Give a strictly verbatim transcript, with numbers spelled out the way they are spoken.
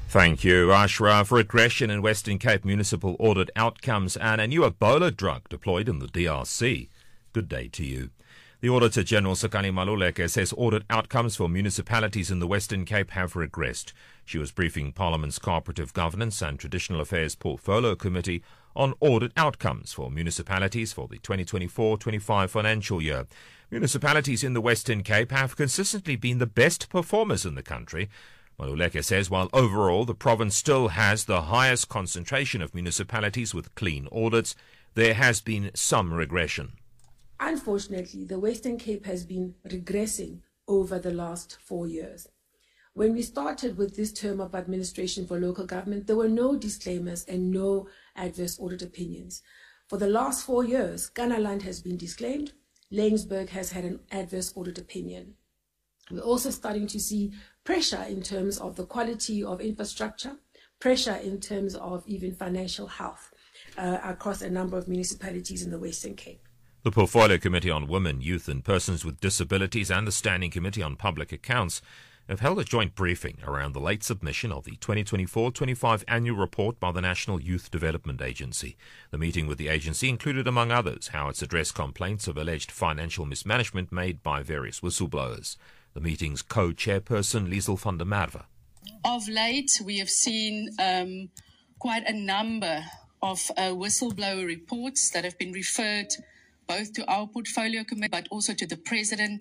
Thank you, Ashraf. Regression in Western Cape municipal audit outcomes and a new Ebola drug deployed in the D R C. Good day to you. The Auditor General, Sekani Maluleke, says audit outcomes for municipalities in the Western Cape have regressed. She was briefing Parliament's Cooperative Governance and Traditional Affairs Portfolio Committee on audit outcomes for municipalities for the twenty twenty-four twenty-five financial year. Municipalities in the Western Cape have consistently been the best performers in the country. Maluleke says while overall the province still has the highest concentration of municipalities with clean audits, there has been some regression. Unfortunately, the Western Cape has been regressing over the last four years. When we started with this term of administration for local government, there were no disclaimers and no adverse audit opinions. For the last four years, Kanaland has been disclaimed. Laingsburg has had an adverse audit opinion. We're also starting to see pressure in terms of the quality of infrastructure, pressure in terms of even financial health uh, across a number of municipalities in the Western Cape. The Portfolio Committee on Women, Youth and Persons with Disabilities and the Standing Committee on Public Accounts have held a joint briefing around the late submission of the twenty twenty-four twenty-five annual report by the National Youth Development Agency. The meeting with the agency included, among others, how it's addressed complaints of alleged financial mismanagement made by various whistleblowers. The meeting's co-chairperson, Liesel van der Merwe. Of late, we have seen um, quite a number of uh, whistleblower reports that have been referred both to our portfolio committee but also to the President